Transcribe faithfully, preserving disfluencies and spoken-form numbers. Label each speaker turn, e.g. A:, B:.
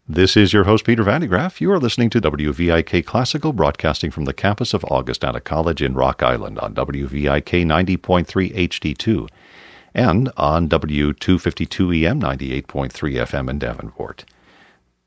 A: This is your host, Peter Vandegraff. You are listening to W V I K Classical, broadcasting from the campus of Augustana College in Rock Island on W V I K ninety point three H D two and on W two fifty-two E M ninety-eight point three F M in Davenport.